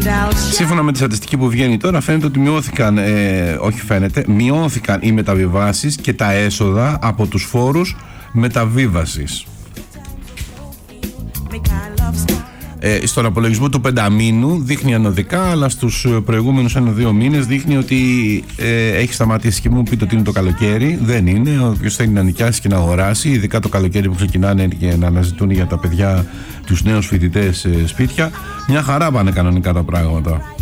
Σύμφωνα με τη στατιστική που βγαίνει τώρα, φαίνεται ότι μειώθηκαν οι μεταβιβάσεις και τα έσοδα από τους φόρους μεταβίβασης. Στον απολογισμό του πενταμήνου δείχνει ανωδικά, αλλά στους προηγούμενους 1-2 μήνες δείχνει ότι έχει σταματήσει. Και μου πείτε ότι είναι το καλοκαίρι. Δεν είναι. Όποιος θέλει να νοικιάσει και να αγοράσει, ειδικά το καλοκαίρι που ξεκινάνε και να αναζητούν για τα παιδιά τους νέους φοιτητές σπίτια, μια χαρά πάνε κανονικά τα πράγματα.